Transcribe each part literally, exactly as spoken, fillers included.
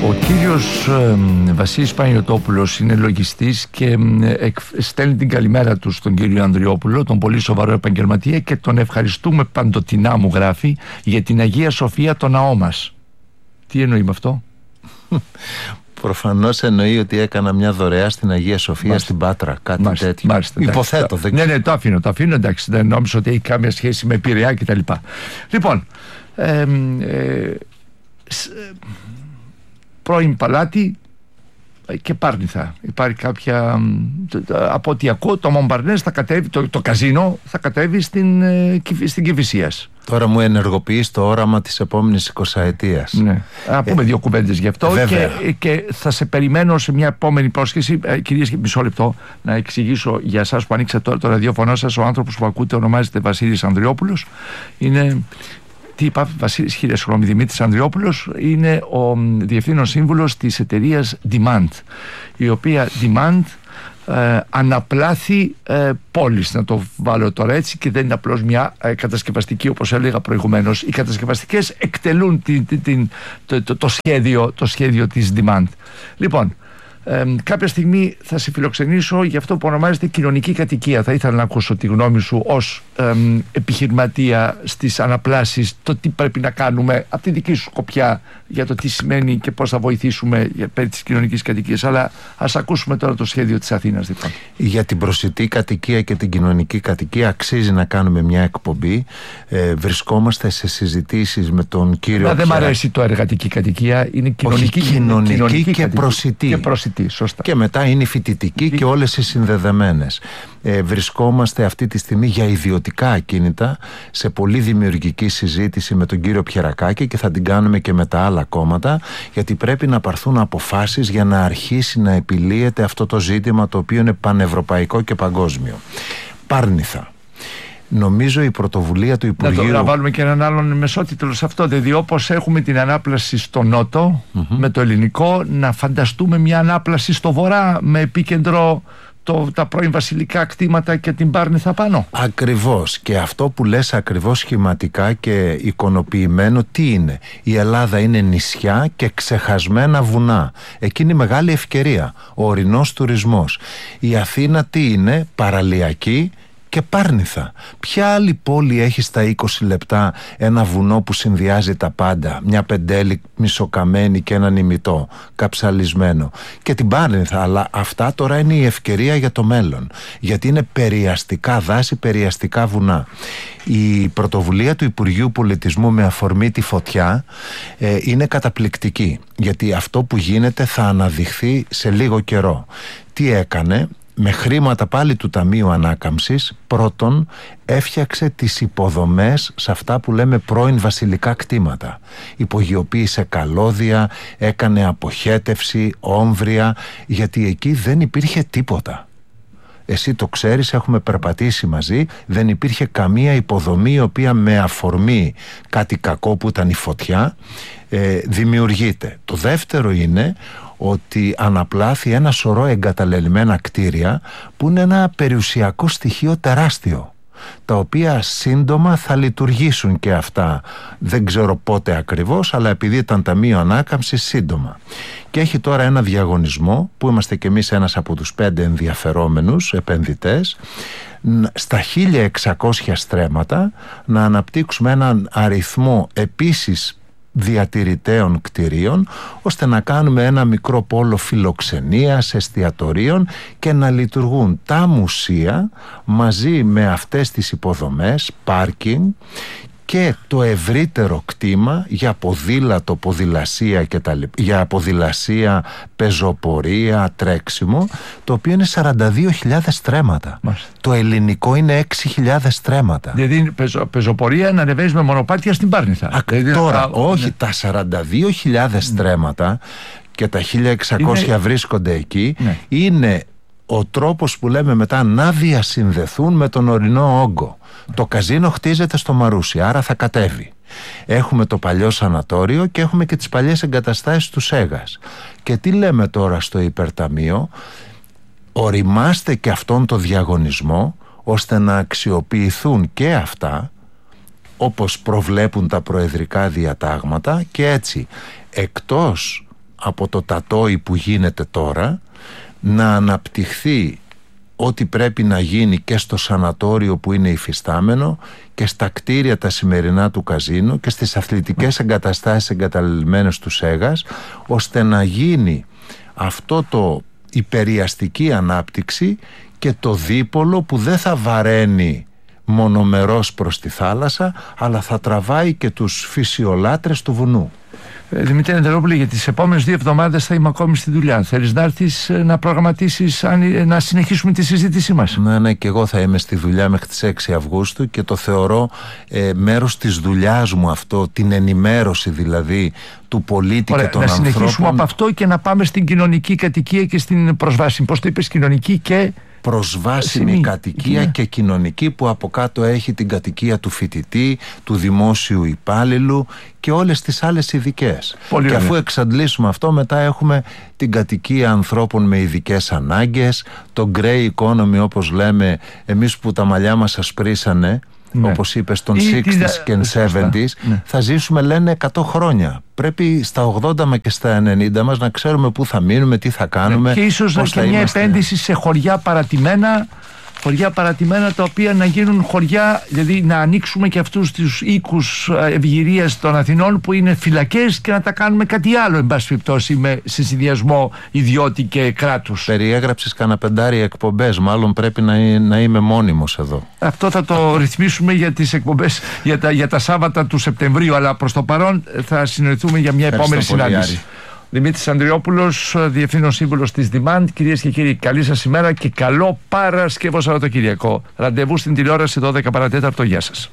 Ο κύριος ε, Βασίλης Παναγιωτόπουλος είναι λογιστής και ε, στέλνει την καλημέρα του στον κύριο Ανδριόπουλο, τον πολύ σοβαρό επαγγελματία, και τον ευχαριστούμε παντοτινά, μου γράφει, για την Αγία Σοφία το ναό μας. Τι εννοεί με αυτό? Προφανώς εννοεί ότι έκανα μια δωρεά στην Αγία Σοφία, μάλιστα, στην Πάτρα, κάτι μάλιστα, τέτοιο. Μάλιστα, υποθέτω. Δεν... Ναι, ναι, το αφήνω, το αφήνω, εντάξει, δεν νόμιζα ότι έχει κάμια σχέση με Πειραιά κτλ. Λοιπόν, ε, ε, πρώην Παλάτι και Πάρνηθα. Υπάρχει κάποια, από ό,τι ακούω, το Μομπαρνές θα κατέβει, το, το καζίνο θα κατέβει στην, στην Κηφισίας. Τώρα μου ενεργοποιείς το όραμα της επόμενης εικοσαετίας. Ναι. Να πούμε ε, δύο κουβέντες γι' αυτό και, και θα σε περιμένω σε μια επόμενη πρόσκληση. Ε, κυρίες και μισό λεπτό να εξηγήσω για εσάς που ανοίξατε τώρα το ραδιόφωνο σας. Ο άνθρωπος που ακούτε ονομάζεται Βασίλης Ανδριόπουλος. Είναι... Τι είπα, Βασίλης, χίλια συγγνώμη, Δημήτρης Ανδριόπουλος, είναι ο διευθύνων σύμβουλος της εταιρείας Demand, η οποία Demand ε, αναπλάθει ε, πόλεις, να το βάλω τώρα έτσι, και δεν είναι απλώς μια ε, κατασκευαστική, όπως έλεγα προηγουμένως. Οι κατασκευαστικές εκτελούν την, την, την, το, το, το, σχέδιο, το σχέδιο της Demand. Λοιπόν, Ε, κάποια στιγμή θα σε φιλοξενήσω για αυτό που ονομάζεται κοινωνική κατοικία. Θα ήθελα να ακούσω τη γνώμη σου ως ε, επιχειρηματία στις αναπλάσεις, το τι πρέπει να κάνουμε από τη δική σου σκοπιά για το τι σημαίνει και πώς θα βοηθήσουμε για περί της κοινωνικής κατοικίας. Αλλά ας ακούσουμε τώρα το σχέδιο της Αθήνας. Λοιπόν. Για την προσιτή κατοικία και την κοινωνική κατοικία αξίζει να κάνουμε μια εκπομπή. Ε, βρισκόμαστε σε συζητήσεις με τον κύριο. Μα δεν μ' αρέσει το εργατική κατοικία. Είναι κοινωνική, Όχι, κοινωνική, κοινωνική και, προσιτή. και προσιτή. Σωστά. Και μετά είναι η φοιτητική και όλες οι συνδεδεμένες. Ε, βρισκόμαστε αυτή τη στιγμή για ιδιωτικά ακίνητα σε πολύ δημιουργική συζήτηση με τον κύριο Πιερακάκη και θα την κάνουμε και με τα άλλα κόμματα, γιατί πρέπει να πάρθουν αποφάσεις για να αρχίσει να επιλύεται αυτό το ζήτημα, το οποίο είναι πανευρωπαϊκό και παγκόσμιο. Πάρνηθα. Νομίζω η πρωτοβουλία του Υπουργείου. Να, το, να βάλουμε και έναν άλλον μεσότιτλο σε αυτό. Δηλαδή, όπως έχουμε την ανάπλαση στο Νότο mm-hmm. με το ελληνικό, να φανταστούμε μια ανάπλαση στο Βορρά με επίκεντρο το, τα πρώην βασιλικά κτήματα και την Πάρνηθα πάνω. Ακριβώς. Και αυτό που λες ακριβώς σχηματικά και εικονοποιημένο, τι είναι? Η Ελλάδα είναι νησιά και ξεχασμένα βουνά. Εκείνη η μεγάλη ευκαιρία. Ο ορεινός τουρισμός. Η Αθήνα τι είναι? Παραλιακή και Πάρνηθα. Ποια άλλη πόλη έχει στα είκοσι λεπτά ένα βουνό που συνδυάζει τα πάντα? Μια πεντέλη μισοκαμένη και έναν ημιτό καψαλισμένο. Και την Πάρνηθα. Αλλά αυτά τώρα είναι η ευκαιρία για το μέλλον. Γιατί είναι περιαστικά δάση, περιαστικά βουνά. Η πρωτοβουλία του Υπουργείου Πολιτισμού με αφορμή τη φωτιά ε, είναι καταπληκτική. Γιατί αυτό που γίνεται θα αναδειχθεί σε λίγο καιρό. Τι έκανε? Με χρήματα πάλι του Ταμείου Ανάκαμψης, πρώτον έφτιαξε τις υποδομές σε αυτά που λέμε πρώην βασιλικά κτήματα. Υπογειοποίησε καλώδια, έκανε αποχέτευση, όμβρια, γιατί εκεί δεν υπήρχε τίποτα. Εσύ το ξέρεις, έχουμε περπατήσει μαζί, δεν υπήρχε καμία υποδομή η οποία με αφορμή κάτι κακό που ήταν η φωτιά ε, δημιουργείται. Το δεύτερο είναι ότι αναπλάθει ένα σωρό εγκαταλελειμμένα κτίρια που είναι ένα περιουσιακό στοιχείο τεράστιο, τα οποία σύντομα θα λειτουργήσουν και αυτά. Δεν ξέρω πότε ακριβώς, αλλά επειδή ήταν Ταμείο Ανάκαμψης, σύντομα. Και έχει τώρα ένα διαγωνισμό που είμαστε κι εμείς ένας από τους πέντε ενδιαφερόμενους επενδυτές, στα χίλια εξακόσια στρέμματα να αναπτύξουμε έναν αριθμό επίσης διατηρητέων κτηρίων, ώστε να κάνουμε ένα μικρό πόλο φιλοξενίας, εστιατορίων και να λειτουργούν τα μουσεία μαζί με αυτές τις υποδομές, πάρκινγκ και το ευρύτερο κτήμα για ποδήλατο, ποδηλασία και τα λοιπά, για ποδηλασία, πεζοπορία, τρέξιμο, το οποίο είναι σαράντα δύο χιλιάδες στρέμματα. Μάλιστα. Το ελληνικό είναι έξι χιλιάδες στρέμματα. Δηλαδή πεζο, πεζοπορία να ανεβαίνεις με μονοπάτια στην Πάρνηθα. Α, δηλαδή, τώρα, α, όχι, ναι. Τα σαράντα δύο χιλιάδες στρέμματα και τα χίλια εξακόσια είναι... βρίσκονται εκεί, ναι. Είναι ο τρόπος που λέμε μετά να διασυνδεθούν με τον ορεινό όγκο. Το καζίνο χτίζεται στο Μαρούσι, άρα θα κατέβει. Έχουμε το παλιό σανατόριο και έχουμε και τις παλιές εγκαταστάσεις του Σέγας. Και τι λέμε τώρα στο υπερταμείο? Οριμάστε και αυτόν το διαγωνισμό, ώστε να αξιοποιηθούν και αυτά όπως προβλέπουν τα προεδρικά διατάγματα, και έτσι εκτός από το τατόι που γίνεται τώρα, να αναπτυχθεί ό,τι πρέπει να γίνει και στο σανατόριο που είναι υφιστάμενο και στα κτίρια τα σημερινά του καζίνο και στις αθλητικές εγκαταστάσεις εγκαταλελειμμένες του Σέγας, ώστε να γίνει αυτό το υπεριαστική ανάπτυξη και το δίπολο που δεν θα βαραίνει μονομερός προς τη θάλασσα, αλλά θα τραβάει και τους φυσιολάτρες του βουνού. Δημήτρη Εντερόπουλε, για τις επόμενες δύο εβδομάδες θα είμαι ακόμη στη δουλειά. Θέλεις να έρθεις να προγραμματίσεις, να συνεχίσουμε τη συζήτησή μας? Ναι, ναι, και εγώ θα είμαι στη δουλειά μέχρι τις έξι Αυγούστου και το θεωρώ ε, μέρος της δουλειάς μου αυτό, την ενημέρωση δηλαδή του πολίτη. Ωραία, και των να ανθρώπων. Να συνεχίσουμε από αυτό και να πάμε στην κοινωνική κατοικία και στην προσβάση. Πώς το είπες, κοινωνική και... προσβάσιμη Σημεί. κατοικία Yeah. και κοινωνική, που από κάτω έχει την κατοικία του φοιτητή, του δημόσιου υπάλληλου και όλες τις άλλες ειδικές. Πολύ και ωραία. αφού εξαντλήσουμε αυτό, μετά έχουμε την κατοικία ανθρώπων με ειδικές ανάγκες, το grey economy όπως λέμε εμείς, που τα μαλλιά μας ασπρίσανε, ναι. όπως είπες, των εξήντα και εβδομήντα, ναι. θα ζήσουμε λένε εκατό χρόνια. Πρέπει στα ογδόντα μα και στα ενενήντα μας να ξέρουμε πού θα μείνουμε, τι θα κάνουμε. Ναι. Και ίσως και μια είμαστε... επένδυση σε χωριά παρατημένα, χωριά παρατημένα τα οποία να γίνουν χωριά, δηλαδή να ανοίξουμε και αυτούς τους οίκους ευγυρίας των Αθηνών που είναι φυλακές και να τα κάνουμε κάτι άλλο, εν πάση περιπτώσει, με συνδυασμό ιδιώτη και κράτους. Περιέγραψες κανένα πεντάρι εκπομπές, μάλλον πρέπει να, να είμαι μόνιμος εδώ. Αυτό θα το ρυθμίσουμε για τις εκπομπές για τα, για τα Σάββατα του Σεπτεμβρίου, αλλά προς το παρόν θα συνοηθούμε για μια Ευχαριστώ επόμενη πολύ, συνάντηση. Άρη. Δημήτρης Ανδριόπουλος, Διευθύνων Σύμβουλος της Demand. Κυρίες και κύριοι, καλή σας ημέρα και καλό Παρασκευό Σαββατοκυριακό. Ραντεβού στην τηλεόραση δώδεκα παρατέταρτο. Γεια σας.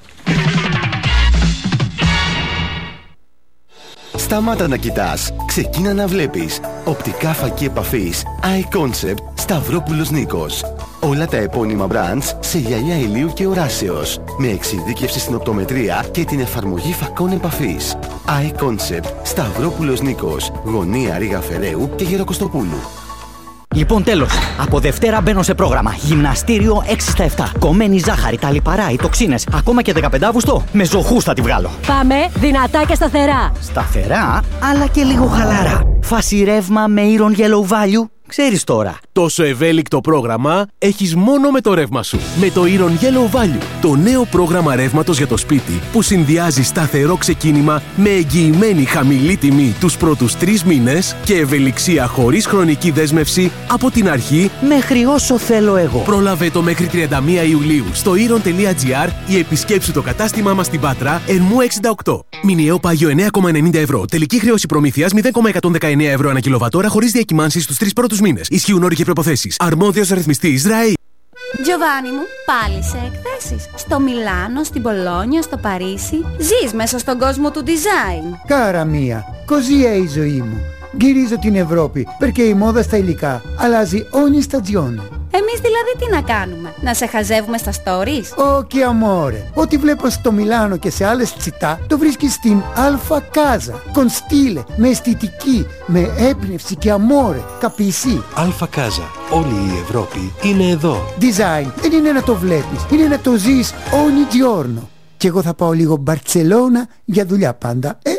Σταμάτα να κοιτάς, ξεκίνα να βλέπεις. Οπτικά φακή επαφής iConcept Σταυρόπουλος Νίκος. Όλα τα επώνυμα brands σε γυαλιά ηλίου και οράσεως, με εξειδίκευση στην οπτομετρία και την εφαρμογή φακών επαφής. iConcept Σταυρόπουλος Νίκος, γωνία Ρήγα Φεραίου και Γεροκοστοπούλου. Λοιπόν, τέλος. Από Δευτέρα μπαίνω σε πρόγραμμα. Γυμναστήριο έξι στα επτά. Κομμένη ζάχαρη, τα λιπαρά, οι τοξίνες. Ακόμα και δεκαπέντε Αυγούστου. Με ζωχούς θα τη βγάλω. Πάμε δυνατά και σταθερά. Σταθερά, αλλά και λίγο χαλάρα. Φάση ρεύμα με Iron Yellow Value. Ξέρεις τώρα. Τόσο ευέλικτο πρόγραμμα έχεις μόνο με το ρεύμα σου. Με το Iron Yellow Value, το νέο πρόγραμμα ρεύματος για το σπίτι που συνδυάζει σταθερό ξεκίνημα με εγγυημένη χαμηλή τιμή τους πρώτους τρεις μήνες και ευελιξία χωρίς χρονική δέσμευση από την αρχή μέχρι όσο θέλω εγώ. Πρόλαβε το μέχρι τριάντα μία Ιουλίου στο iron τελεία gr ή επισκέψου το κατάστημά μας στην Πάτρα, Ερμού εξήντα οκτώ. Μηνιαίο πάγιο εννέα κόμμα ενενήντα ευρώ. Τελική χρέωση προμήθειας μηδέν κόμμα εκατόν δεκαεννέα ευρώ ανά κιλοβατόρα χωρίς διακυμάνσεις στους τρεις πρώτους μήνες. Ισχύουν όροι και προϋποθέσεις. Αρμόδιος ρυθμιστής ΡΑΗ. Τζοβάνι μου, πάλι σε εκθέσεις. Στο Μιλάνο, στην Πολόνια, στο Παρίσι. Ζεις μέσα στον κόσμο του design. Κάρα μία, così è η ζωή μου. Γυρίζω την Ευρώπη, perché η μόδα στα υλικά αλλάζει ogni stagione. Εμείς δηλαδή τι να κάνουμε, να σε χαζεύουμε στα stories? Όχι, αμόρε. Ό,τι βλέπω στο Μιλάνο και σε άλλες τσιτά, το βρίσκεις στην Alfa Casa. Con stile, με αισθητική, με έμπνευση και αμόρε. Καπισί. Alfa Casa. Όλη η Ευρώπη είναι εδώ. Design δεν είναι να το βλέπεις, είναι να το ζεις ogni giorno. Και εγώ θα πάω λίγο Μπαρτσελώνα για δουλειά πάντα, ε.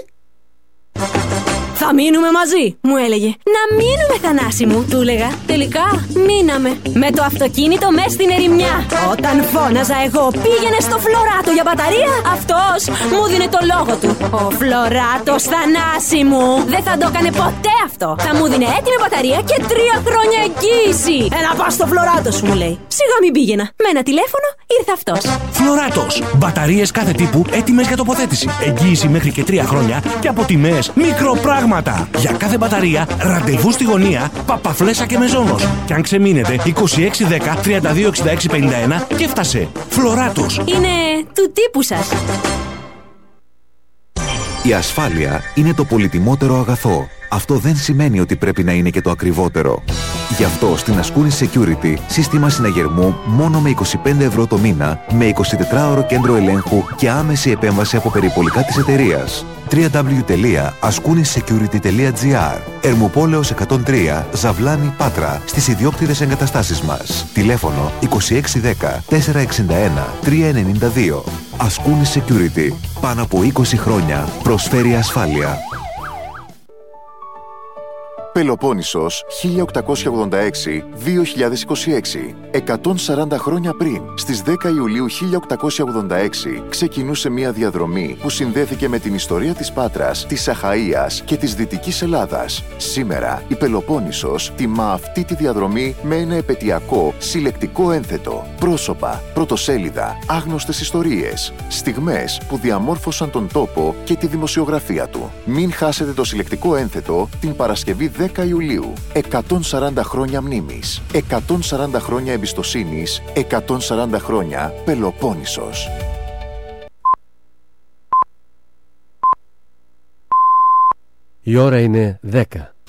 Θα μείνουμε μαζί, μου έλεγε. Να μείνουμε, Θανάση μου, του έλεγα. Τελικά μείναμε. Με το αυτοκίνητο μες στην ερημιά. Όταν φώναζα εγώ πήγαινε στο Φλωράτο για μπαταρία, αυτός μου δίνε το λόγο του. Ο Φλωράτος, Θανάση μου, δεν θα το έκανε ποτέ αυτό. Θα μου δίνε έτοιμη μπαταρία και τρία χρόνια εγγύηση. Έλα πας στο Φλωράτο σου, μου λέει. Σιγά μην πήγαινα. Με ένα τηλέφωνο ήρθε αυτός. Φλωράτος. Μπαταρίες κάθε τύπου έτοιμες για τοποθέτηση. Εγγύηση μέχρι και τρία χρόνια και από τιμές μικροπράγματα. Για κάθε μπαταρία, ραντεβού στη γωνία, Παπαφλέσσα και Μεζόνος. Και αν ξεμείνετε, είκοσι έξι δέκα τριάντα δύο εξήντα έξι πενήντα ένα και έφτασε. Φλωράτος. Είναι του τύπου σας. Η ασφάλεια είναι το πολυτιμότερο αγαθό. Αυτό δεν σημαίνει ότι πρέπει να είναι και το ακριβότερο. Γι' αυτό στην Ascoonis Security σύστημα συναγερμού μόνο με είκοσι πέντε ευρώ το μήνα, με εικοσιτετράωρο κέντρο ελέγχου και άμεση επέμβαση από περιπολικά της εταιρείας. double-u double-u double-u τελεία ascoonis security τελεία gr. Ερμοπόλεως εκατόν τρία, Ζαβλάνη, Πάτρα, στις ιδιόκτητες εγκαταστάσεις μας. Τηλέφωνο είκοσι έξι δέκα τετρακόσια εξήντα ένα τριακόσια ενενήντα δύο. Ascoonis Security. Πάνω από είκοσι χρόνια προσφέρει ασφάλεια. Πελοπόννησος χίλια οκτακόσια ογδόντα έξι με δύο χιλιάδες είκοσι έξι. εκατόν σαράντα χρόνια πριν, στις δέκα Ιουλίου χίλια οκτακόσια ογδόντα έξι, ξεκινούσε μια διαδρομή που συνδέθηκε με την ιστορία της Πάτρας, της Αχαΐας και της Δυτικής Ελλάδας. Σήμερα, η Πελοπόννησος τιμά αυτή τη διαδρομή με ένα επετειακό συλλεκτικό ένθετο. Πρόσωπα, πρωτοσέλιδα, άγνωστες ιστορίες, στιγμές που διαμόρφωσαν τον τόπο και τη δημοσιογραφία του. Μην χάσετε το συλλεκτικό ένθετο την Παρασκευή δέκα Ιουλίου. εκατόν σαράντα χρόνια μνήμης, εκατόν σαράντα χρόνια εμπιστοσύνης, εκατόν σαράντα χρόνια Πελοπόννησος. Η ώρα είναι δέκα.